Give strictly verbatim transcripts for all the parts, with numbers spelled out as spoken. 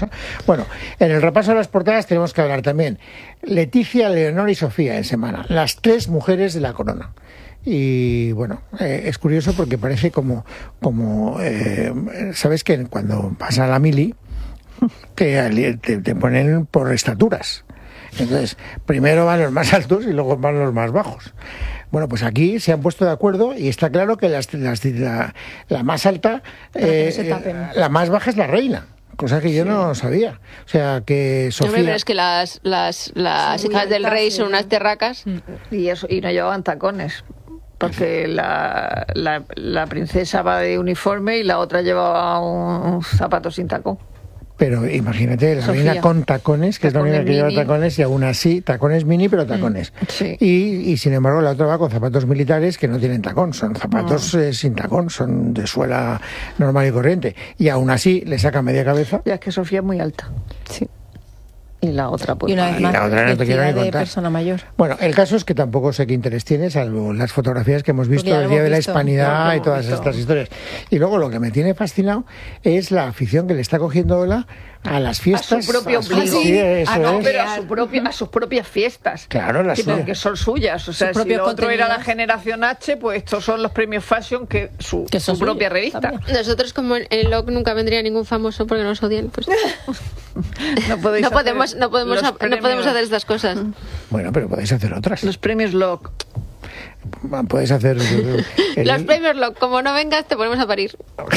cosa. Bueno, en el repaso de las portadas tenemos que hablar también Leticia, Leonor y Sofía en semana, las tres mujeres de la corona. Y bueno, eh, es curioso porque parece como, como eh, ¿sabes que cuando pasa la mili te, te, te ponen por estaturas? Entonces, primero van los más altos y luego van los más bajos. Bueno, pues aquí se han puesto de acuerdo y está claro que las, las, la, la más alta, eh, la más baja es la reina. Cosa que yo sí. no sabía. O sea, que Sofía... Hombre, pero es que las, las, las hijas del rey son unas terracas. Y, eso, y no llevaban tacones. Porque la, la, la princesa va de uniforme y la otra llevaba un, un zapato sin tacón. Pero imagínate, la Sofía. reina con tacones, que tacones es la única que lleva tacones, y aún así, tacones mini, pero tacones. Mm, sí. y, y sin embargo, la otra va con zapatos militares que no tienen tacón, son zapatos mm. eh, sin tacón, son de suela normal y corriente. Y aún así, le saca media cabeza. Ya es que Sofía es muy alta. Sí. Y la otra, pues, y una vez y más, la otra no te quiero ni de contar. persona mayor. Bueno, el caso es que tampoco sé qué interés tiene, salvo las fotografías que hemos visto del Día de la Hispanidad no, y todas visto. estas historias. Y luego lo que me tiene fascinado es la afición que le está cogiendo Ola a las fiestas. A su propio ombligo. Sí, sí, eso ah, no, es. pero a, su propio, a sus propias fiestas. Claro, las sí, porque son suyas. O sea, si lo otro era la generación H, pues estos son los premios Fashion, que su, que su propia suyos, revista. También. Nosotros, como en el L O C nunca vendría ningún famoso porque nos odian, pues no, podéis no podemos, no podemos, ha, no podemos hacer estas cosas. Bueno, pero podéis hacer otras. Los premios L O C. Puedes hacer el... los premios L O C, como no vengas te ponemos a parir.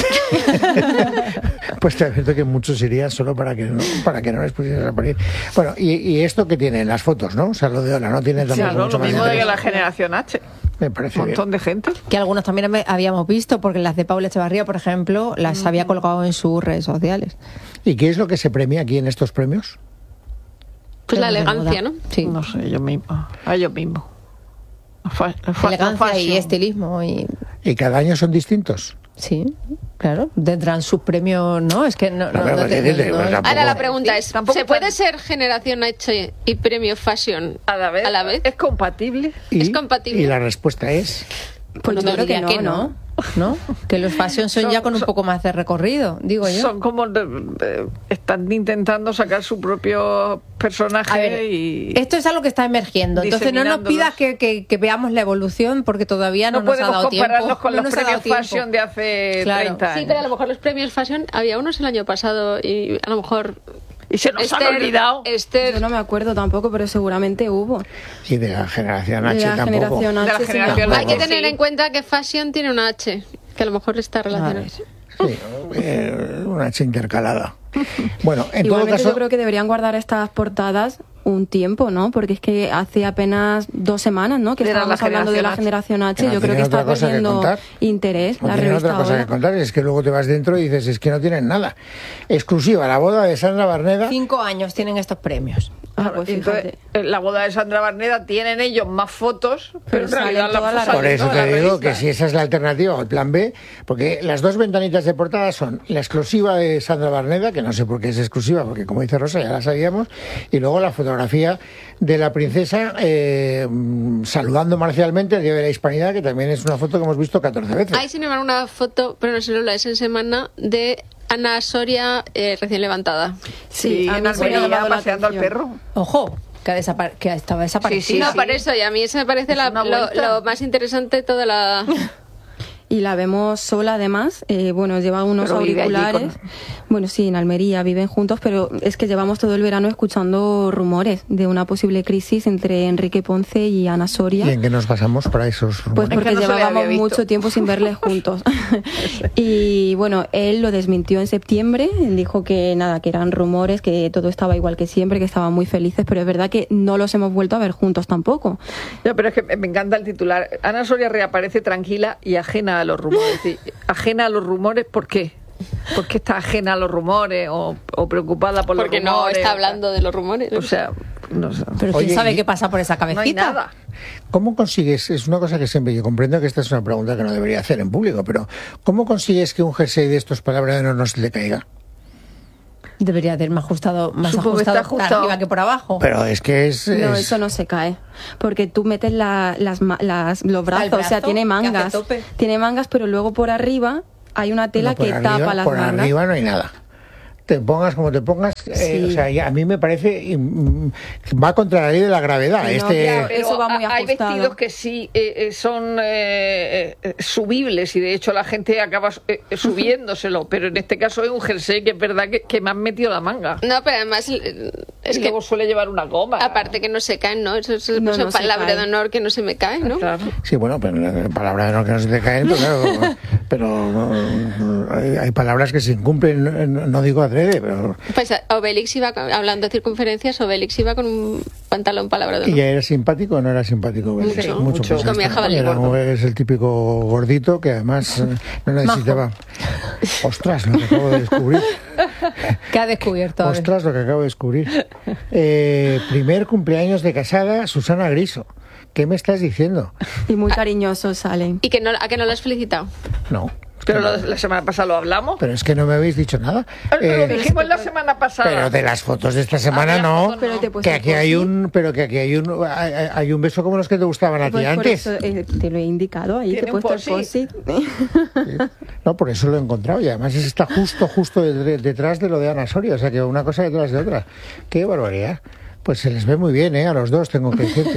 Pues te advierto que muchos irían solo para que no, para que no les pusieras a parir. Bueno, y, y esto que tiene las fotos, ¿no? O sea, lo de Ola no tiene tampoco claro, mucho lo más mismo de que la generación H. Me parece un montón bien. de gente. Que algunos también habíamos visto, porque las de Paula Echevarría, por ejemplo, las mm. había colgado en sus redes sociales. ¿Y qué es lo que se premia aquí en estos premios? Pues la elegancia, ¿no? Sí. No sé, yo mismo. A ellos mismos. Fa, fa, elegancia y estilismo. Y... ¿Y cada año son distintos? Sí, claro. Tendrán sus premios, ¿no? Es que no. no, no, no, te, no, no, no Ahora la pregunta es: ¿se puede ser generación H y premio Fashion a la vez? A la vez? ¿Es compatible? ¿Y? ¿Es compatible? Y la respuesta es: pues yo creo que no, que no. ¿No? Que los fashion son, son ya con un son, poco más de recorrido, digo yo. Son como eh, están intentando sacar su propio personaje. A ver, y esto es algo que está emergiendo, entonces no nos pidas que, que, que veamos la evolución porque todavía no, no nos ha dado tiempo. No podemos compararnos con no los premios Fashion de hace claro. treinta años. Sí, pero a lo mejor los premios Fashion había unos el año pasado y a lo mejor... Y se nos Esther, han olvidado. Esther... Yo no me acuerdo tampoco, pero seguramente hubo. Y de la generación H de la tampoco. Generación H, de la generación Hay que H, tener sí. en cuenta que Fashion tiene una H, que a lo mejor está relacionada. Sí, eh, una H intercalada. Bueno, en Igualmente todo caso... yo creo que deberían guardar estas portadas un tiempo, ¿no? Porque es que hace apenas dos semanas, ¿no? Que estábamos hablando de la generación H. Yo creo que está perdiendo interés no la revista. Otra cosa ahora. que contar es que luego te vas dentro y dices, es que no tienen nada. Exclusiva, la boda de Sandra Barneda. Cinco años tienen estos premios. Ah, pues entonces, la boda de Sandra Barneda tienen ellos más fotos, pero, pero en realidad la la Por eso te digo revista. que si esa es la alternativa o el plan B, porque las dos ventanitas de portada son la exclusiva de Sandra Barneda, que no sé por qué es exclusiva, porque como dice Rosa ya la sabíamos, y luego la fotografía de la princesa eh, saludando marcialmente el Día de la Hispanidad, que también es una foto que hemos visto catorce veces. Hay sin embargo una foto, pero no sé, la es en semana, de Ana Soria eh, recién levantada. Sí, Ana Soria paseando al perro. Ojo, que, desapar que estaba desaparecida. Sí, sí, no, sí. Por eso, y a mí eso me parece la, lo, lo más interesante de toda la... Y la vemos sola además, eh, bueno, lleva unos pero auriculares, con... bueno sí, en Almería viven juntos, pero es que llevamos todo el verano escuchando rumores de una posible crisis entre Enrique Ponce y Ana Soria. ¿Y en qué nos basamos para esos rumores? Pues porque es que no llevábamos mucho tiempo sin verles juntos. Y bueno, él lo desmintió en septiembre, él dijo que nada, que eran rumores, que todo estaba igual que siempre, que estaban muy felices, pero es verdad que no los hemos vuelto a ver juntos tampoco. No, pero es que me encanta el titular. Ana Soria reaparece tranquila y ajena a los rumores. Sí, ajena a los rumores, ¿por qué? ¿Por qué está ajena a los rumores o, o preocupada por Porque los rumores? Porque no está hablando de los rumores. O sea, no sé. Pero quién Oye, sabe qué pasa por esa cabecita. No hay nada. ¿Cómo consigues? Es una cosa que siempre yo comprendo que esta es una pregunta que no debería hacer en público, pero ¿cómo consigues que un jersey de estos palabras no, no se le caiga? Debería tener más ajustado, más Supongo ajustado, está ajustado arriba que por abajo. Pero es que es... No, es... eso no se cae. Porque tú metes la, las, las, los brazos, brazo, o sea, tiene mangas. Tiene mangas, pero luego por arriba hay una tela no, por que arriba, tapa las por mangas. Por arriba no hay nada. te pongas como te pongas, Sí. eh, o sea, ya a mí me parece mm, va contra la ley de la gravedad. No, este claro, Pero eso va muy hay ajustado. vestidos que sí eh, eh, son eh, eh, subibles y de hecho la gente acaba eh, subiéndoselo, pero en este caso es un jersey que es verdad que, que me han metido la manga. No, pero además eh, es y que luego suele llevar una goma. aparte que no se caen, ¿no? Eso es No, eso no es se palabra cae. de honor que no se me cae, ¿no? Claro. Sí, bueno, pero la palabra de no que no se te caen, pero, claro, pero no, hay, hay palabras que se incumplen, no, no digo adrede, pero Pues Obelix iba, con- hablando de circunferencias, Obelix iba con un pantalón palabra de ¿y honor. ya era simpático o no era simpático? Mucho, mucho. pues ya Comía está. jabalí Era gordo. un- es el típico gordito que además eh, no necesitaba. Ostras, lo que acabo de descubrir. ¿Qué ha descubierto? A ver. Ostras, lo que acabo de descubrir. Eh, primer cumpleaños de casada, Susana Griso. ¿Qué me estás diciendo? Y muy cariñosos salen. ¿Y que no, a que no lo has felicitado? No. Pero la, la semana pasada lo hablamos. Pero es que no me habéis dicho nada. Lo Eh, dijimos la semana pasada. pero de las fotos de esta semana Ah, de las no. fotos no. Pero te he puesto Que aquí hay post-it. un, pero que aquí hay un, hay, hay un beso como los que te gustaban a ti Pues por antes. eso eh, te lo he indicado, ahí te he Tiene un puesto el post-it. post-it. No, por eso lo he encontrado y además está justo, justo de- detrás de lo de Ana Soria, o sea que una cosa detrás de otra. Qué barbaridad. Pues se les ve muy bien, ¿eh? A los dos, tengo que decirte.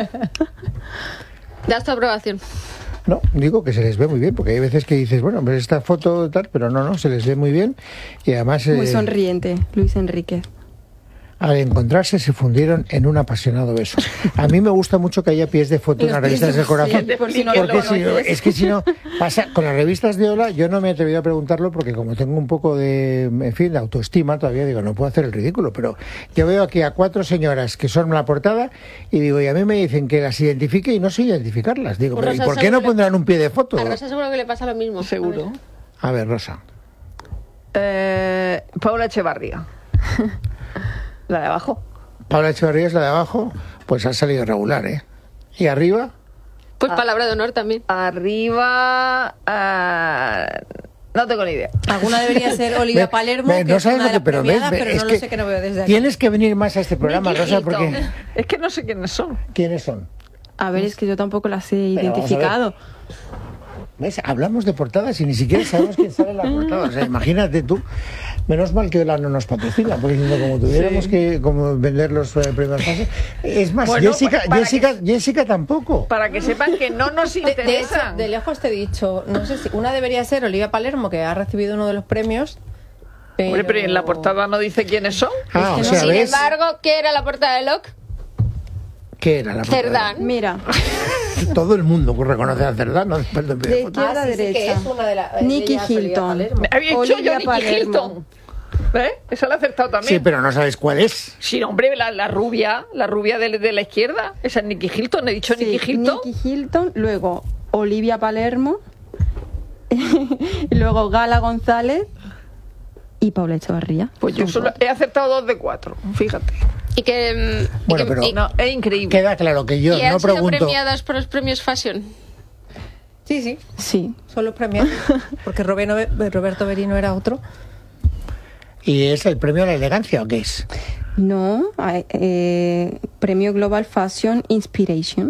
Das tu aprobación. No, digo que se les ve muy bien, porque hay veces que dices, bueno, pues esta foto tal, pero no, no, se les ve muy bien y además Muy eh, sonriente, Luis Enrique. al encontrarse se fundieron en un apasionado beso. A mí me gusta mucho que haya pies de foto en las revistas del corazón, Sí, por si no lo porque si no- conoces. es que si no pasa con las revistas de Ola, yo no me he atrevido a preguntarlo porque como tengo un poco de, en fin, de autoestima, todavía digo, no puedo hacer el ridículo, pero yo veo aquí a cuatro señoras que son la portada y digo, y a mí me dicen que las identifique y no sé identificarlas. Digo, Pues pero ¿y Rosa por qué no seguro- pondrán un pie de foto? A Rosa seguro que le pasa lo mismo. Seguro. A ver, Rosa. Eh, Paula Echevarría. La de abajo. Paula Echevarría es la de abajo, pues ha salido regular, ¿eh? ¿Y arriba? Pues palabra de honor también. Arriba. ah, no tengo ni idea. Alguna debería ser Olivia Ve- Palermo, ve, que no es sabes una lo de que, las pero ves, premiadas, ve, pero es no que lo sé que no veo desde aquí. tienes que venir más a este programa, Nicky Rosa, porque Hilton. Es que no sé quiénes son. ¿quiénes son? A ver, es que yo tampoco las he Pero vamos a ver. identificado. ¿Ves? Hablamos de portadas y ni siquiera sabemos quién sale en la portada. O sea, imagínate tú. Menos mal que Ola no nos patrocina, porque diciendo como tuviéramos Sí. que como vender los eh, primeros pases. Es más, Bueno, Jessica, para Jessica, Jessica tampoco. Para que sepan que no nos De, de hecho, interesan. de lejos te he dicho, no sé si una debería ser Olivia Palermo, que ha recibido uno de los premios. Pero... Hombre, pero en la portada no dice quiénes son. Ah, que o no- sea, Sin ¿ves? embargo, ¿qué era la portada de Locke? ¿Qué era la portada? Cerdán. Mira, Todo el mundo reconoce a Cerdán, no después de un pie de de foto. izquierda a Ah, sí, sí, que derecha. es una de las... Nicky ella es Olivia Hilton. Palermo. Me había dicho Olivia yo Nicky Palermo. Hilton. ¿Eh? Esa la he acertado también. Sí, pero no sabes cuál es. Sí, hombre, la, la rubia, la rubia de, de la izquierda. Esa es Nicky Hilton. He dicho Sí, Nicky Hilton. Nicky Hilton, luego Olivia Palermo, y luego Gala González y Paula Echevarría. Pues yo Son solo cuatro. he acertado dos de cuatro. Fíjate. Y que, mm, y Bueno, que- pero y- No, es increíble. Queda claro que yo y han no sido pregunto. premiadas por los premios Fashion. Sí, sí, Sí. son los premios. Porque Roberto, Roberto Berino era otro. ¿Y es el premio a la elegancia o qué es? No, hay, eh, Premio Global Fashion Inspiration.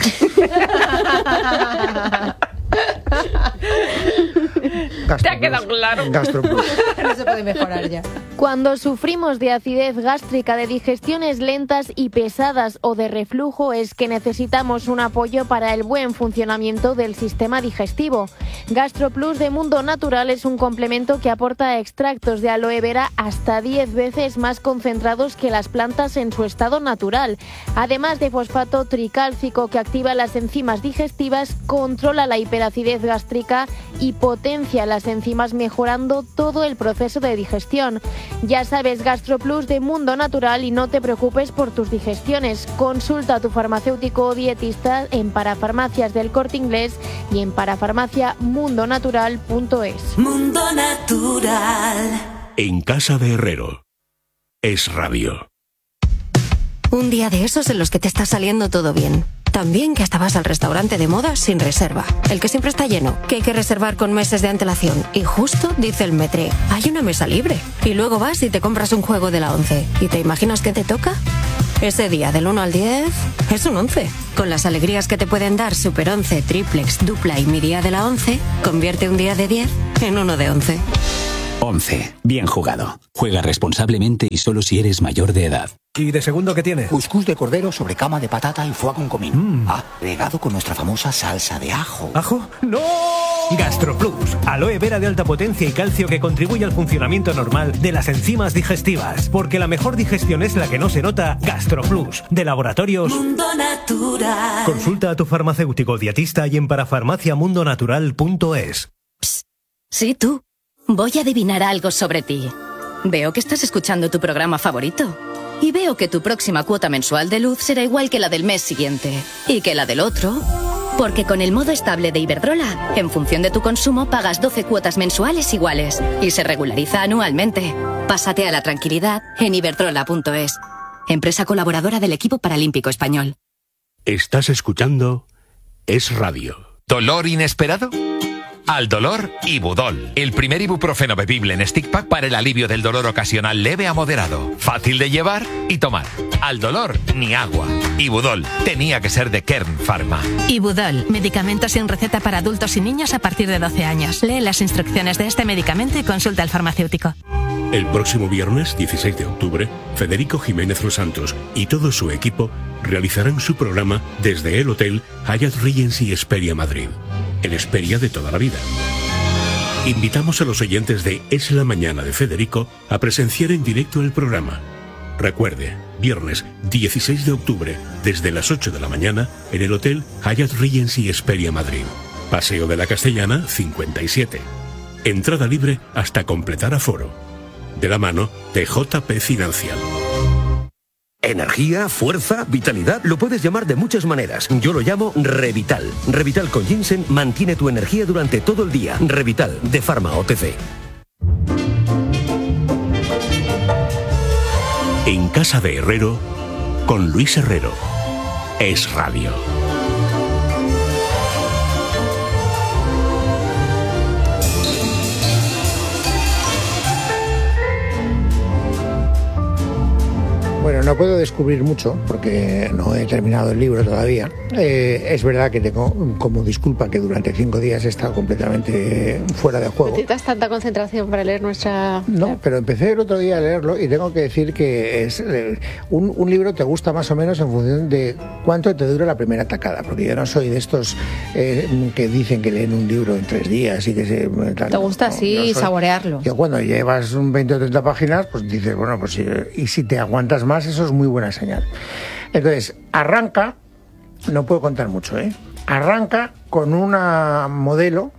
Gastro ha quedado Plus. claro. Gastro Plus. No se puede mejorar ya. Cuando sufrimos de acidez gástrica, de digestiones lentas y pesadas o de reflujo, es que necesitamos un apoyo para el buen funcionamiento del sistema digestivo. GastroPlus de Mundo Natural es un complemento que aporta extractos de aloe vera hasta diez veces más concentrados que las plantas en su estado natural. Además de fosfato tricálcico que activa las enzimas digestivas, controla la hiperacidez gástrica y potencia las enzimas mejorando todo el proceso de digestión. Ya sabes, GastroPlus de Mundo Natural y no te preocupes por tus digestiones. Consulta a tu farmacéutico o dietista en Parafarmacias del Corte Inglés y en parafarmacia mundo natural punto es. Mundo Natural. En casa de Herrero. Es Radio. Un día de esos en los que te está saliendo todo bien. También que hasta vas al restaurante de moda sin reserva. El que siempre está lleno, que hay que reservar con meses de antelación. Y justo dice el metre, hay una mesa libre. Y luego vas y te compras un juego de la once. ¿Y te imaginas que te toca? Ese día del uno al diez es un once. Con las alegrías que te pueden dar Super once, Triplex, Dupla y mi día de la once, convierte un día de diez en uno de once. once. Bien jugado. Juega responsablemente y solo si eres mayor de edad. ¿Y de segundo qué tiene? Cuscús de cordero sobre cama de patata y foie con comino. Mm. Ah, regado con nuestra famosa salsa de ajo. ¿Ajo? ¡No! GastroPlus. Aloe vera de alta potencia y calcio que contribuye al funcionamiento normal de las enzimas digestivas. Porque la mejor digestión es la que no se nota. GastroPlus. De Laboratorios Mundo Natural. Consulta a tu farmacéutico dietista y en parafarmacia mundo natural punto es. Sí, tú. Voy a adivinar algo sobre ti. Veo que estás escuchando tu programa favorito. Y veo que tu próxima cuota mensual de luz será igual que la del mes siguiente. Y que la del otro. Porque con el modo estable de Iberdrola, en función de tu consumo, pagas doce cuotas mensuales iguales. Y se regulariza anualmente. Pásate a la tranquilidad en iberdrola punto es. Empresa colaboradora del equipo paralímpico español. Estás escuchando Es Radio. ¿Dolor inesperado? Al dolor, Ibudol, el primer ibuprofeno bebible en stick pack para el alivio del dolor ocasional leve a moderado, fácil de llevar y tomar. Al dolor, ni agua. Ibudol, tenía que ser de Kern Pharma. Ibudol, medicamento sin receta para adultos y niños a partir de doce años. Lee las instrucciones de este medicamento y consulta al farmacéutico. El próximo viernes, dieciséis de octubre, Federico Jiménez Los Santos y todo su equipo realizarán su programa desde el Hotel Hyatt Regency Hesperia Madrid. El Hesperia de toda la vida. Invitamos a los oyentes de Es la Mañana de Federico a presenciar en directo el programa. Recuerde, viernes dieciséis de octubre, desde las ocho de la mañana, en el Hotel Hyatt Regency Hesperia Madrid. Paseo de la Castellana, cincuenta y siete. Entrada libre hasta completar aforo. De la mano de J P Financial. Energía, fuerza, vitalidad, lo puedes llamar de muchas maneras. Yo lo llamo Revital. Revital con ginseng mantiene tu energía durante todo el día. Revital, de Pharma O T C. En Casa de Herrero, con Luis Herrero. Es Radio. Bueno, no puedo descubrir mucho porque no he terminado el libro todavía. Eh, es verdad que tengo como disculpa que durante cinco días he estado completamente fuera de juego. ¿Necesitas tanta concentración para leer nuestra...? No, pero empecé el otro día a leerlo y tengo que decir que es eh, un, un libro te gusta más o menos en función de cuánto te dura la primera tacada, porque yo no soy de estos eh, que dicen que leen un libro en tres días y que se... Tal, ¿Te gusta no, así soy, saborearlo? Yo cuando llevas un veinte o treinta páginas, pues dices, bueno, pues y si te aguantas más, eso es muy buena señal. Entonces, arranca, no puedo contar mucho, ¿eh? Arranca con una modelo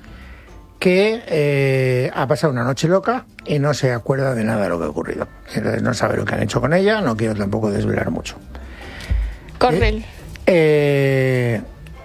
que eh, ha pasado una noche loca y no se acuerda de nada de lo que ha ocurrido. Entonces no sabe lo que han hecho con ella, no quiero tampoco desvelar mucho. Cornell. Eh, eh,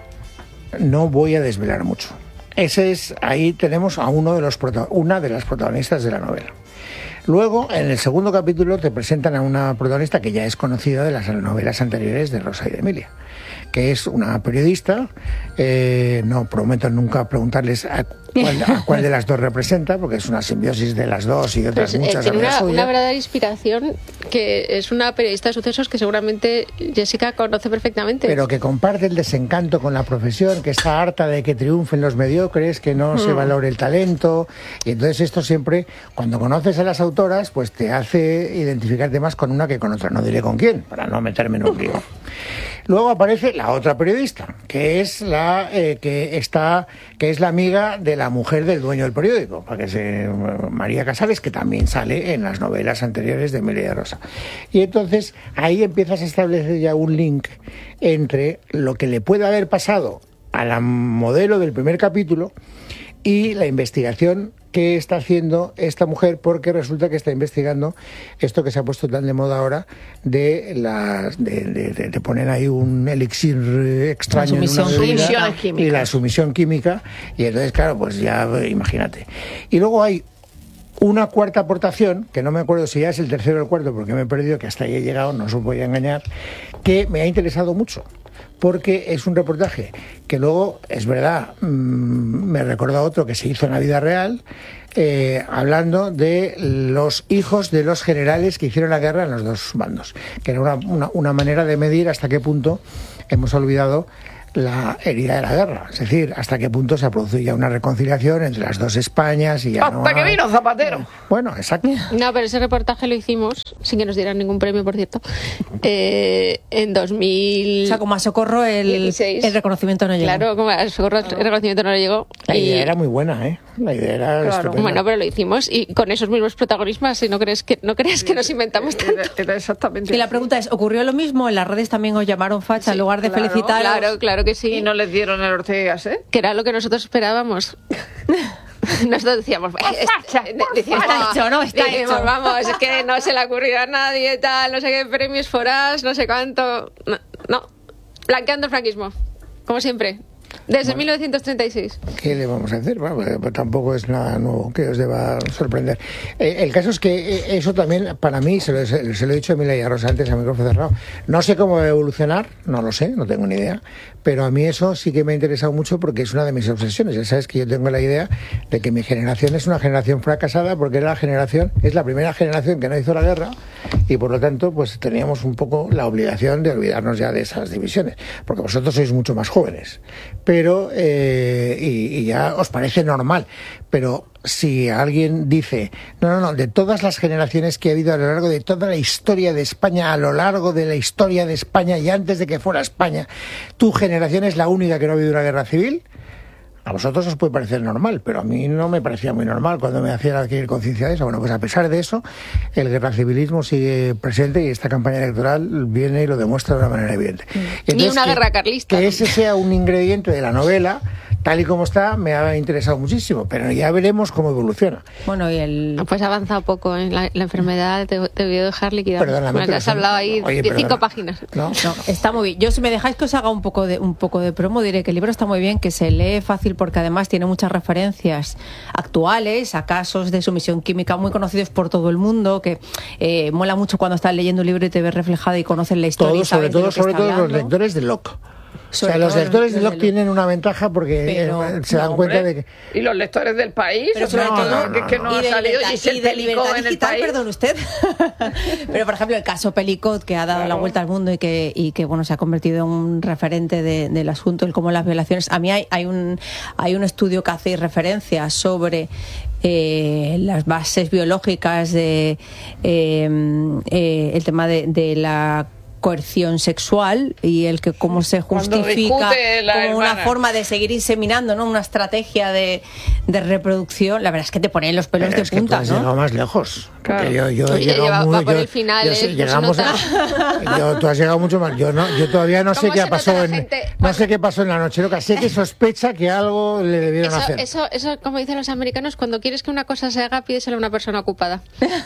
no voy a desvelar mucho. Ese es, ahí tenemos a uno de los una de las protagonistas de la novela. Luego, en el segundo capítulo, te presentan a una protagonista que ya es conocida de las novelas anteriores de Rosa y de Emilia, que es una periodista. Eh, no prometo nunca preguntarles a cuál, a cuál de las dos representa, porque es una simbiosis de las dos y de otras pues, muchas. Eh, tiene una, una verdadera inspiración, que es una periodista de sucesos que seguramente Jessica conoce perfectamente. Pero que comparte el desencanto con la profesión, que está harta de que triunfen los mediocres, que no mm. se valore el talento. Y entonces esto siempre, cuando conoces a las autoras, pues te hace identificarte más con una que con otra. No diré con quién, para no meterme en un lío. Luego aparece la otra periodista, que es la eh, que está, que es la amiga de la mujer del dueño del periódico, para que se, María Casares, que también sale en las novelas anteriores de Emilia de Rosa. Y entonces ahí empiezas a establecer ya un link entre lo que le puede haber pasado a la modelo del primer capítulo y la investigación que está haciendo esta mujer, porque resulta que está investigando esto que se ha puesto tan de moda ahora de las de, de, de, de poner ahí un elixir extraño en una bebida y la sumisión química, y entonces claro, pues ya imagínate. Y luego hay una cuarta aportación, que no me acuerdo si ya es el tercero o el cuarto, porque me he perdido, que hasta ahí he llegado, no os voy a engañar, que me ha interesado mucho, porque es un reportaje que luego, es verdad, mmm, me recuerda a otro que se hizo en la vida real, eh, hablando de los hijos de los generales que hicieron la guerra en los dos bandos, que era una, una, una manera de medir hasta qué punto hemos olvidado la herida de la guerra. Es decir, hasta qué punto se ha producido ya una reconciliación entre las dos Españas y ya hasta no que vino Zapatero. Bueno, exacto. No, pero ese reportaje lo hicimos, sin que nos dieran ningún premio, por cierto, eh, en dos mil... O sea, como a Socorro el, el reconocimiento no llegó. Claro, como a Socorro el reconocimiento no le llegó. La y... idea era muy buena, ¿eh? La idea era Claro. estupenda. Bueno, pero lo hicimos y con esos mismos protagonistas, y no crees que no crees que nos inventamos tanto. Era, era exactamente. Y la pregunta es, ¿ocurrió lo mismo? En las redes también os llamaron facha, sí, en lugar de claro, felicitar. Claro, claro que sí. Y no les dieron el Ortega, ¿eh? Que era lo que nosotros esperábamos. Nosotros decíamos, facha, decíamos, está hecho, ¿no? Está decíamos, hecho. vamos, es que no se le ocurrió a nadie, tal, no sé qué premios forás, no sé cuánto. No, no. Blanqueando el franquismo, como siempre. Desde bueno, mil novecientos treinta y seis. ¿Qué le vamos a hacer? Bueno, pues tampoco es nada nuevo que os deba sorprender. Eh, el caso es que eh, eso también, para mí, se lo, se, se lo he dicho a Emilia y a Rosa antes a micrófono cerrado. No sé cómo va a evolucionar, no lo sé, no tengo ni idea. Pero a mí eso sí que me ha interesado mucho porque es una de mis obsesiones. Ya sabes que yo tengo la idea de que mi generación es una generación fracasada porque era la generación, es la primera generación que no hizo la guerra y por lo tanto pues teníamos un poco la obligación de olvidarnos ya de esas divisiones. Porque vosotros sois mucho más jóvenes. Pero, eh, y, y ya os parece normal, pero si alguien dice, no, no, no, de todas las generaciones que ha habido a lo largo de toda la historia de España, a lo largo de la historia de España y antes de que fuera España, tu generación es la única que no ha habido una guerra civil, a vosotros os puede parecer normal, pero a mí no me parecía muy normal cuando me hacían adquirir conciencia de eso. Bueno, pues a pesar de eso, el guerracivilismo sigue presente y esta campaña electoral viene y lo demuestra de una manera evidente. Entonces, ni una que, guerra carlista. Que ese sea un ingrediente de la novela, tal y como está, me ha interesado muchísimo, pero ya veremos cómo evoluciona. Bueno, y el... Pues ha avanzado poco, ¿eh? la, la enfermedad te, te debió dejar liquidado. Perdóname, bueno, te has hablado ahí de cinco páginas. ¿No? No, está muy bien. Yo, si me dejáis que os haga un poco de un poco de promo, diré que el libro está muy bien, que se lee fácil porque además tiene muchas referencias actuales a casos de sumisión química muy conocidos por todo el mundo, que eh, mola mucho cuando estás leyendo un libro y te ves reflejada y conoces la historia. Todo, y sabes sobre todo, de sobre todo hablando. los lectores de Locke. Sobre o sea, los lectores de Locke Locke tienen una ventaja porque pero, eh, se dan no, cuenta hombre. de que... Y los lectores del país, pero sobre no, todo, no, no, que es que no, no. ha salido Giselle Pelicot en el digital, país. Perdón usted. Pero, por ejemplo, el caso Pelicot, que ha dado claro. la vuelta al mundo y que, y que bueno, se ha convertido en un referente de, del asunto, el cómo las violaciones... A mí hay, hay, un, hay un estudio que hace referencia sobre... Eh, las bases biológicas de eh, eh, el tema de, de la coerción sexual y el que cómo se justifica como una forma de seguir inseminando, ¿no? Una estrategia de, de reproducción. La verdad es que te ponen los pelos Pero de es punta, que tú has ¿no? llegado más lejos. Claro. Yo, yo he Oye, llegado lleva, muy, va por yo, el final, yo sé, ¿eh? llegamos a, yo, tú has llegado mucho más. Yo no, yo todavía no sé qué ha pasado en, no sé qué pasó en la noche loca. Sé que sospecha que algo le debieron eso, hacer. Eso, eso, como dicen los americanos, cuando quieres que una cosa se haga, pídesela a una persona ocupada.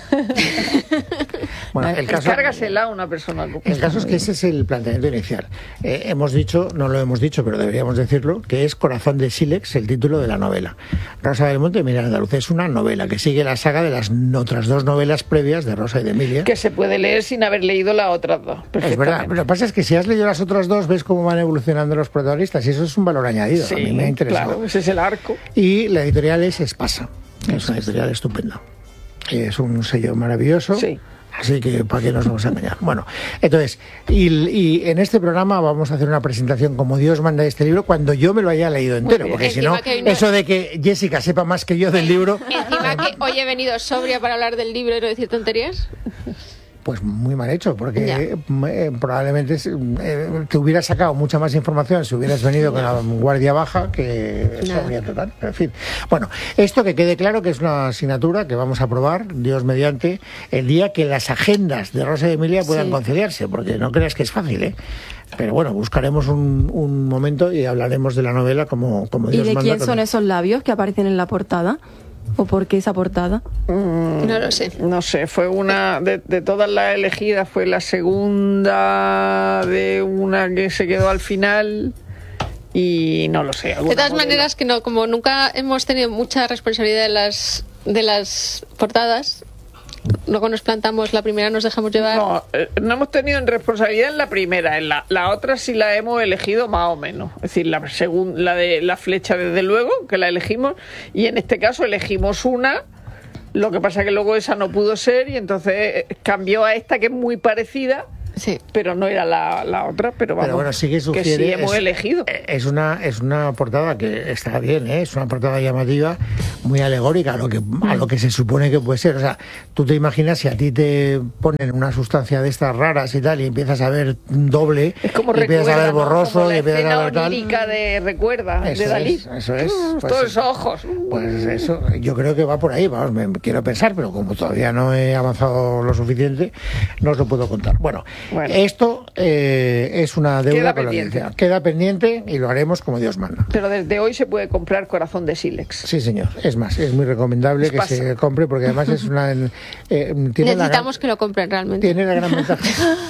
Bueno, el caso, Cárgasela a una persona ocupada. El caso es que ese es el planteamiento inicial. Eh, hemos dicho, no lo hemos dicho, pero deberíamos decirlo, que es Corazón de Sílex, el título de la novela. Rosa Belmonte y Emilia Andaluz es una novela que sigue la saga de las otras dos novelas previas de Rosa y de Emilia. Que se puede leer sin haber leído las otras dos. Es verdad, pero lo que pasa es que si has leído las otras dos, ves cómo van evolucionando los protagonistas y eso es un valor añadido. Sí, a mí me ha interesado. Claro, ese es el arco. Y la editorial es Espasa, es una editorial estupenda. Es un sello maravilloso. Sí. Así que, ¿para qué nos vamos a engañar? Bueno, entonces, y, y en este programa vamos a hacer una presentación como Dios manda de este libro cuando yo me lo haya leído entero, porque si no, no, eso de que Jessica sepa más que yo del libro... Encima que hoy he venido sobria para hablar del libro y no decir tonterías... Pues muy mal hecho, porque eh, probablemente eh, te hubieras sacado mucha más información si hubieras venido con la guardia baja que sobria total. En fin. Bueno, esto que quede claro que es una asignatura que vamos a probar, Dios mediante, el día que las agendas de Rosa y Emilia puedan sí. conciliarse, porque no creas que es fácil, ¿eh? Pero bueno, buscaremos un, un momento y hablaremos de la novela como, como Dios manda. ¿Y de quién son esos labios que aparecen en la portada? ¿O por qué esa portada? Mm, no lo sé. No sé, fue una de, de todas las elegidas, fue la segunda de una que se quedó al final y no lo sé. De todas modelo. maneras, que no, como nunca hemos tenido mucha responsabilidad de las, de las portadas, luego nos plantamos la primera, nos dejamos llevar. No, eh, no hemos tenido responsabilidad en la primera, en la, la otra sí la hemos elegido más o menos. Es decir, la, según, la de la flecha, desde luego, que la elegimos, y en este caso elegimos una, lo que pasa que luego esa no pudo ser y entonces cambió a esta que es muy parecida, Sí. Pero no era la, la otra, pero vamos, pero bueno, sí que, sugiere, que sí hemos es, elegido. Es una, es una portada que está bien, ¿eh? Es una portada llamativa, muy alegórica a lo, que, a lo que se supone que puede ser. O sea, tú te imaginas si a ti te ponen una sustancia de estas raras y tal, y empiezas a ver doble, es como y empiezas recuerda, a ver borroso, ¿no? y empiezas a ver tal. de Recuerda, eso de Dalí. Es, eso es. Mm, pues, todos esos ojos. Pues eso, yo creo que va por ahí, vamos, me, me quiero pensar, pero como todavía no he avanzado lo suficiente, no os lo puedo contar. Bueno, bueno. esto eh, es una deuda Queda con la pendiente. audiencia. Queda pendiente y lo haremos como Dios manda. Pero desde hoy se puede comprar Corazón de Sílex. Sí, señor. Es más, es muy recomendable que se compre porque además es una... Eh, tiene Necesitamos la, que lo compren realmente. Tiene la gran ventaja.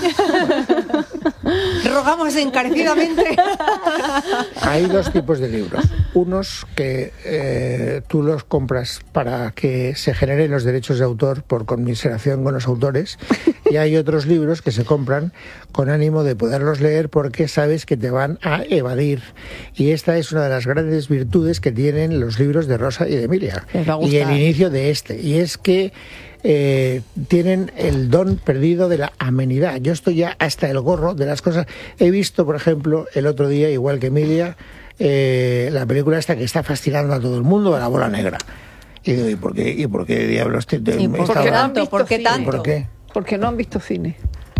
Rogamos encarecidamente. Hay dos tipos de libros. Unos que eh, tú los compras para que se generen los derechos de autor por conmiseración con los autores, y hay otros libros que se compran con ánimo de poderlos leer porque sabes que te van a evadir. Y esta es una de las grandes virtudes que tienen los libros de Rosa y de Emilia. Y el inicio de este. Y es que Eh, tienen el don perdido de la amenidad. Yo estoy ya hasta el gorro de las cosas. He visto, por ejemplo, el otro día, igual que Emilia, eh, la película esta que está fascinando a todo el mundo, de La Bola Negra. Y digo, ¿y por qué, y por qué diablos te, te, ¿Y por qué no han visto ¿Por qué cine? tanto? ¿Por qué? Porque no han visto cine.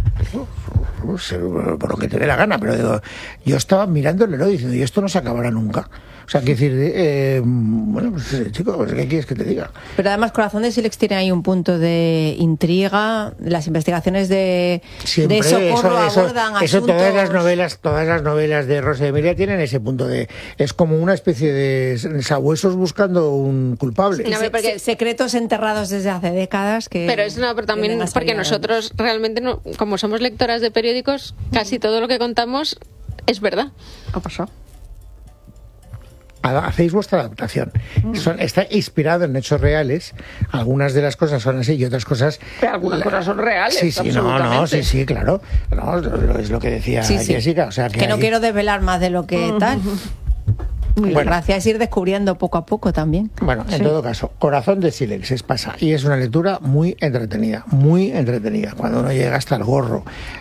Por lo que te dé la gana, pero digo, yo estaba mirando el reloj diciendo, y esto no se acabará nunca. O sea, quiero decir, eh, bueno, pues chicos, ¿qué quieres que te diga? Pero además Corazón de Sílex tiene ahí un punto de intriga, las investigaciones de, Siempre, de socorro eso, eso, abordan eso asuntos... todas las novelas, todas las novelas de Rosa y Emilia tienen ese punto de, es como una especie de sabuesos buscando un culpable. No, porque secretos enterrados desde hace décadas que... Pero es no, pero también porque nosotros realmente, no, como somos lectoras de periódicos, casi todo lo que contamos es verdad. ¿Qué ha pasado? Hacéis vuestra adaptación. Son, está inspirado en hechos reales. Algunas de las cosas son así y otras cosas... Pero algunas la, cosas son reales. Sí, sí, no, no, sí, sí, claro. No, es lo que decía sí, sí. Jessica. O sea, que que hay... no quiero desvelar más de lo que uh-huh. tal. Bueno. La gracia es ir descubriendo poco a poco también. Bueno, en sí. todo caso, Corazón de Sílex es pasa y es una lectura muy entretenida, muy entretenida. Cuando uno llega hasta el gorro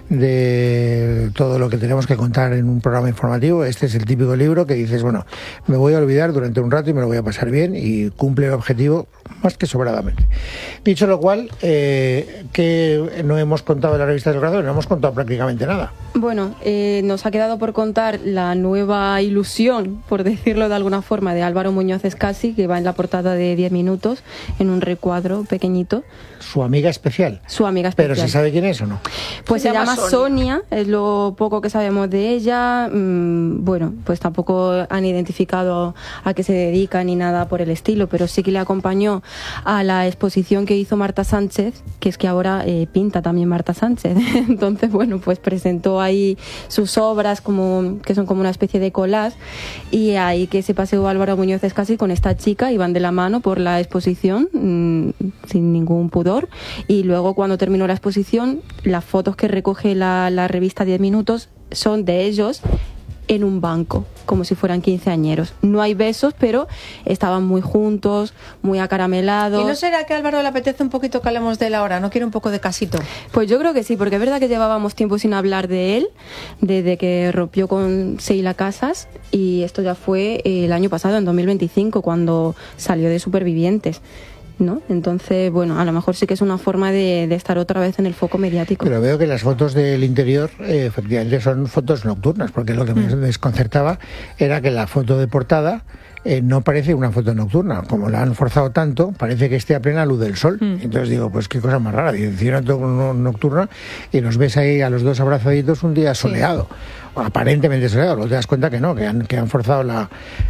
de todo lo que tenemos que contar en un programa informativo, este es el típico libro que dices, bueno, me voy a olvidar durante un rato y me lo voy a pasar bien, y cumple el objetivo más que sobradamente. Dicho lo cual, eh, que no hemos contado en la revista del Corazón, no hemos contado prácticamente nada. Bueno, eh, nos ha quedado por contar la nueva ilusión, por decirlo de alguna forma, de Álvaro Muñoz Escasi, que va en la portada de diez minutos, en un recuadro pequeñito. Su amiga especial. Su amiga especial. ¿Pero se sabe quién es o no? Pues se, se llama, llama Sonia. Sonia, es lo poco que sabemos de ella. Mm, bueno, pues tampoco han identificado a qué se dedica ni nada por el estilo, pero sí que le acompañó a la exposición que hizo Marta Sánchez, que es que ahora eh, pinta también Marta Sánchez. Entonces, bueno, pues presentó ahí sus obras, como que son como una especie de collage, y ahí que se paseó Álvaro Muñoz Escasi con esta chica, y van de la mano por la exposición mmm, sin ningún pudor. Y luego, cuando terminó la exposición, las fotos que recoge la, la revista diez minutos son de ellos en un banco, como si fueran quinceañeros. No hay besos, pero estaban muy juntos, muy acaramelados. ¿Y no será que a Álvaro le apetece un poquito que hablemos de él ahora? ¿No quiere un poco de casito? Pues yo creo que sí, porque es verdad que llevábamos tiempo sin hablar de él, desde que rompió con Sheila Casas, y esto ya fue el año pasado, en dos mil veinticinco, cuando salió de Supervivientes, ¿no? Entonces, bueno, a lo mejor sí que es una forma de, de estar otra vez en el foco mediático. Pero veo que las fotos del interior eh, efectivamente son fotos nocturnas, porque lo que me desconcertaba era que la foto de portada eh, no parece una foto nocturna. Como la han forzado tanto, parece que esté a plena luz del sol. Mm. Entonces digo, pues qué cosa más rara. Digo, una foto nocturna y los ves ahí a los dos abrazaditos un día soleado. Sí. Aparentemente soleado, luego te das cuenta que no, que han, que han forzado la,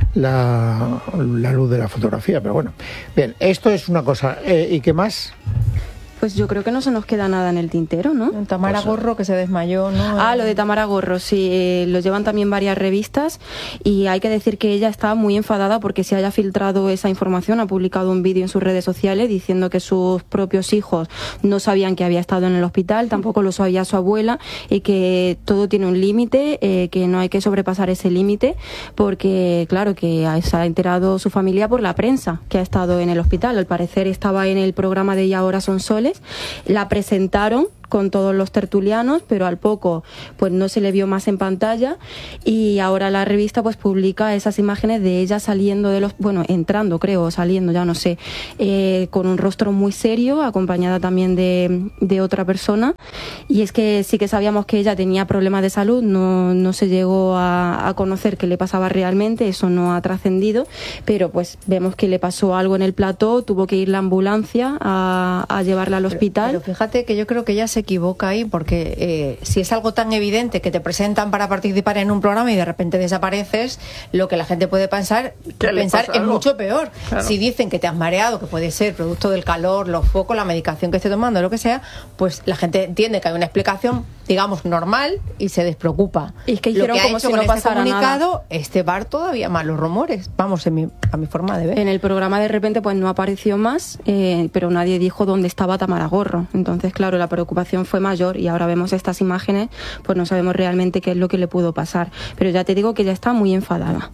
la, la luz de la fotografía, pero bueno. Bien, esto es una cosa. Eh, ¿Y qué más? Pues yo creo que no se nos queda nada en el tintero, ¿no? Tamara pues, Gorro, que se desmayó, ¿no? Ah, lo de Tamara Gorro, sí, eh, lo llevan también varias revistas, y hay que decir que ella está muy enfadada porque se haya filtrado esa información. Ha publicado un vídeo en sus redes sociales diciendo que sus propios hijos no sabían que había estado en el hospital, tampoco lo sabía su abuela, y que todo tiene un límite, eh, que no hay que sobrepasar ese límite, porque claro, que se ha enterado su familia por la prensa que ha estado en el hospital. Al parecer estaba en el programa de Y ahora son soles, la presentaron con todos los tertulianos, pero al poco pues no se le vio más en pantalla, y ahora la revista pues publica esas imágenes de ella saliendo de los, bueno, entrando creo, saliendo, ya no sé, eh, con un rostro muy serio, acompañada también de, de otra persona. Y es que sí que sabíamos que ella tenía problemas de salud, no, no se llegó a, a conocer qué le pasaba realmente, eso no ha trascendido, pero pues vemos que le pasó algo en el plató, tuvo que ir la ambulancia a, a llevarla al hospital. Pero, pero fíjate que yo creo que ella se equivoca ahí, porque eh, si es algo tan evidente que te presentan para participar en un programa y de repente desapareces, lo que la gente puede pensar, pensar es mucho peor. Claro. Si dicen que te has mareado, que puede ser producto del calor, los focos, la medicación que esté tomando, lo que sea, pues la gente entiende que hay una explicación, digamos, normal y se despreocupa. Y es que hicieron lo que como ha hecho si con no este pasara comunicado, nada. este bar todavía más los rumores, vamos, en mi, a mi forma de ver. En el programa de repente pues no apareció más, eh, pero nadie dijo dónde estaba Tamara Gorro. Entonces, claro, la preocupación fue mayor y ahora vemos estas imágenes, pues no sabemos realmente qué es lo que le pudo pasar. Pero ya te digo que ella está muy enfadada.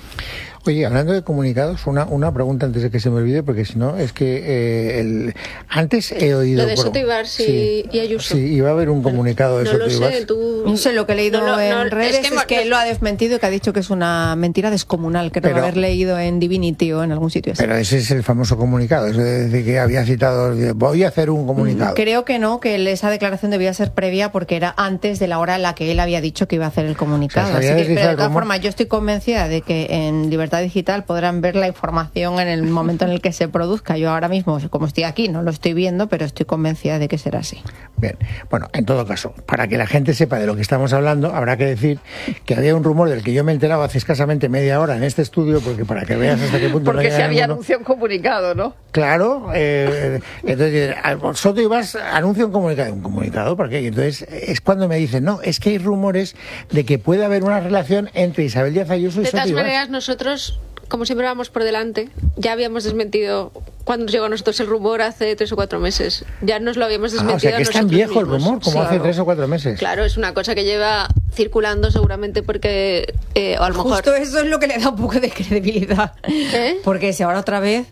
Oye, hablando de comunicados, una, una pregunta antes de que se me olvide, porque si no, es que eh, el, antes he oído... Lo de por, Soto Ibars sí, y Ayuso. Sí, iba a haber un comunicado de no Soto lo Ibars. sé, tú... No sé, lo que he leído no, no, en no, redes es que, es que él lo ha desmentido y que ha dicho que es una mentira descomunal, creo Pero- haber leído en Divinity o en algún sitio así. Pero ese es el famoso comunicado, es decir, que había citado, voy a hacer un comunicado. Creo que no, que esa declaración debía ser previa porque era antes de la hora en la que él había dicho que iba a hacer el comunicado. O sea, se Así había que, pero de deslizado todas como- formas, yo estoy convencida de que en Libertad Digital podrán ver la información en el momento en el que se produzca. Yo ahora mismo, como estoy aquí, no lo estoy viendo, pero estoy convencida de que será así. Bien, bueno, en todo caso, para que la gente sepa de lo que estamos hablando, habrá que decir que había un rumor del que yo me he enterado hace escasamente media hora en este estudio, porque para que veas hasta qué punto... Porque no se llega había ninguno. anunciado un comunicado, ¿no? Claro, eh, entonces Soto Ibars anuncia un comunicado, un comunicado, ¿por qué? Y entonces es cuando me dicen, no, es que hay rumores de que puede haber una relación entre Isabel Díaz Ayuso y De Soto todas Ibars. maneras, nosotros, como siempre vamos por delante, ya habíamos desmentido cuando nos llegó a nosotros el rumor hace tres o cuatro meses. Ya nos lo habíamos Ah, desmentido. o sea que es tan nosotros viejo el mismos. rumor, como Sí. hace tres o cuatro meses. Claro, es una cosa que lleva circulando seguramente porque, eh, o a lo mejor... Justo eso es lo que le da un poco de credibilidad. ¿Eh? Porque si ahora otra vez...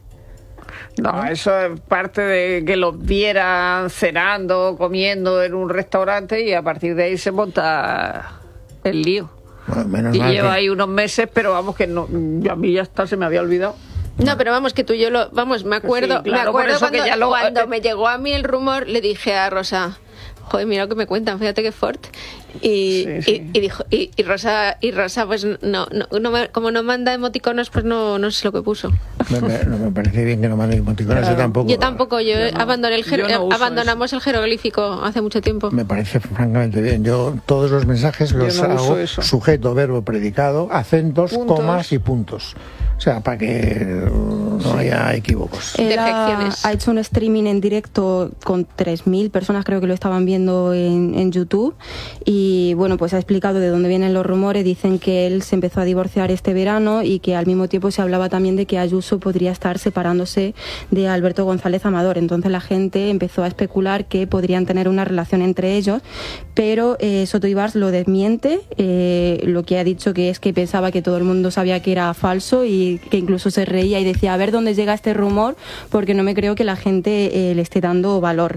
No, eso es parte de que los vieran cenando, comiendo en un restaurante y a partir de ahí se monta el lío. Bueno, menos Y mal lleva que- ahí unos meses, pero vamos, que no, a mí ya está, se me había olvidado. No, pero vamos, que tú y yo lo... Vamos, me acuerdo, Sí, claro, me acuerdo por eso cuando, que ya lo- cuando me llegó a mí el rumor, le dije a Rosa... Joder, mira lo que me cuentan, fíjate que fort. Y, Sí, sí. y, y dijo, y, y Rosa, y Rosa, pues no, no, no me- como no manda emoticonos, pues no, no sé lo que puso. Me, me- no me parece bien que no mande emoticonos, yo tampoco. Yo tampoco, yo, Yo no. abandoné el jer- Yo no uso abandonamos el jeroglífico hace mucho tiempo. Me parece francamente bien. Yo todos los mensajes Yo los no uso hago eso. sujeto, verbo, predicado, acentos, Puntos. comas y puntos. O sea, para que no haya equívocos. Él ha, Defecciones. ha hecho un streaming en directo con tres mil personas, creo que lo estaban viendo en, en YouTube. Y bueno, pues ha explicado de dónde vienen los rumores. Dicen que él se empezó a divorciar este verano y que al mismo tiempo se hablaba también de que Ayuso podría estar separándose de Alberto González Amador. Entonces la gente empezó a especular que podrían tener una relación entre ellos, pero eh, Soto Ibars lo desmiente. Eh, lo que ha dicho que es que pensaba que todo el mundo sabía que era falso y que incluso se reía y decía a ver dónde llega este rumor porque no me creo que la gente eh, le esté dando valor.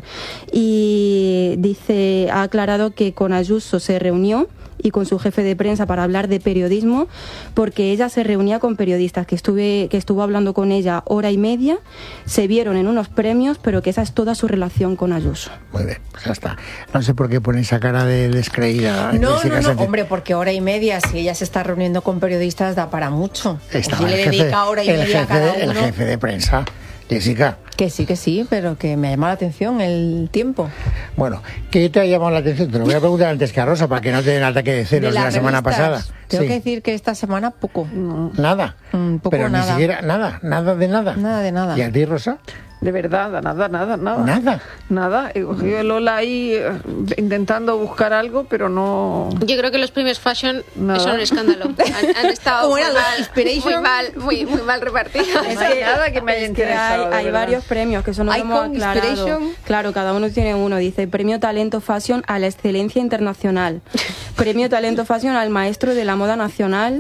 Y dice, ha aclarado que con Ayuso se reunió y con su jefe de prensa para hablar de periodismo, porque ella se reunía con periodistas, que estuve que estuvo hablando con ella hora y media, se vieron en unos premios, pero que esa es toda su relación con Ayuso. Muy bien, pues ya está. No sé por qué pone esa cara de descreída. No, Jessica no, no, Sánchez. hombre, porque hora y media, si ella se está reuniendo con periodistas, da para mucho. Estaba Si le el jefe, dedica hora y el media a jefe cada de- el uno. jefe de prensa, Jessica. Que sí, que sí, pero que me llama la atención el tiempo. Bueno, ¿qué te ha llamado la atención? Te lo voy a preguntar antes que a Rosa para que no te den ataque de celos de, la las semana revistas, pasada. Tengo Sí. que decir que esta semana poco. Nada. Mm, poco Pero nada. ni siquiera nada, nada de nada. Nada de nada. ¿Y a ti, Rosa? De verdad, nada, nada, nada. Nada. Nada. He cogido a Lola ahí eh, intentando buscar algo, pero no... Yo creo que los premios Fashion Nada. son un escándalo. Han, han estado ¿Cómo muy era? ¿Los mal, Inspiration? muy mal, muy, muy mal repartidos. No hay nada que me haya Es que hay, interesado, de hay verdad. varios premios que son Icon, hemos aclarado. Inspiration. Claro, cada uno tiene uno. Dice Premio Talento Fashion a la excelencia internacional. Premio Talento Fashion al maestro de la moda nacional.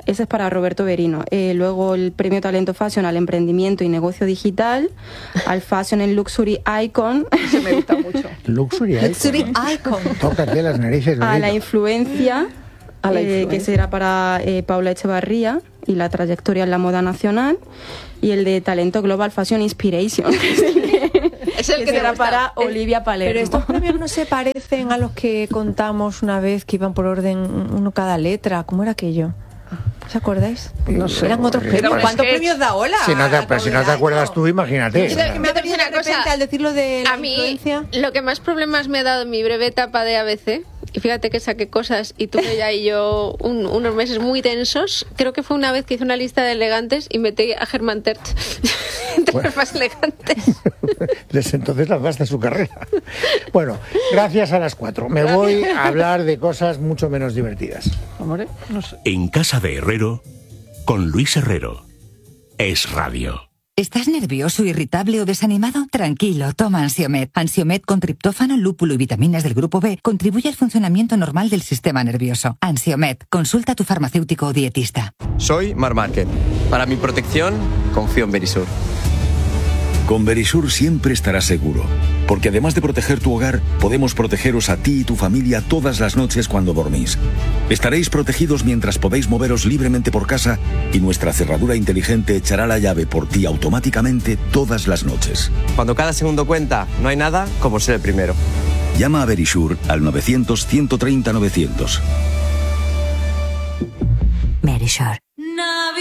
ese es para Roberto Berino. Eh, luego el premio Talento Fashion al emprendimiento y negocio digital, al Fashion and Luxury Icon. Ese me gusta mucho. Luxury Icon. Luxury Icon. Tócate las narices. A la Berino. influencia, A la eh, influencia. que será para eh, Paula Echevarría y la trayectoria en la moda nacional. Y el de Talento Global Fashion Inspiration. Es el que que te será gusta. para Olivia Palermo. Pero estos premios no se parecen a los que contamos una vez que iban por orden uno cada letra. ¿Cómo era aquello? ¿Os acordáis? No sé. Eran otros Era premios. un ¿Cuántos sketch. premios da Ola? Si no te, pero si no te acuerdas tú, imagínate. Yo Me ha te voy a venido decir una de repente cosa. al decirlo de la A mí, influencia. lo que más problemas me ha dado en mi breve etapa de A B C, y fíjate que saqué cosas y tuve ya y yo un- unos meses muy tensos, creo que fue una vez que hice una lista de elegantes y metí a Germán Terch entre Bueno. los más elegantes. Desde entonces lanzaste su carrera. Bueno, gracias a las cuatro. Me voy a hablar de cosas mucho menos divertidas. Hombre, no sé. En casa de Herrero, con Luis Herrero. Es Radio. ¿Estás nervioso, irritable o desanimado? Tranquilo, toma Ansiomed. Ansiomed con triptófano, lúpulo y vitaminas del grupo B contribuye al funcionamiento normal del sistema nervioso. Ansiomed, consulta a tu farmacéutico o dietista. Soy Mar Márquez. Para mi protección, confío en Verisur. Con Verisur siempre estarás seguro, porque además de proteger tu hogar, podemos protegeros a ti y tu familia todas las noches cuando dormís. Estaréis protegidos mientras podéis moveros libremente por casa y nuestra cerradura inteligente echará la llave por ti automáticamente todas las noches. Cuando cada segundo cuenta, no hay nada como ser el primero. Llama a Verisur al novecientos, ciento treinta, novecientos. Verisur.